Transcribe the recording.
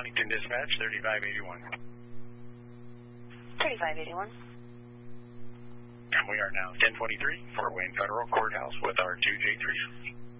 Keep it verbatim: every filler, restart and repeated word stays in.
Washington Dispatch, thirty-five eighty-one. thirty-five eighty-one. And we are now ten twenty-three, Fort Wayne Federal Courthouse with our two J three.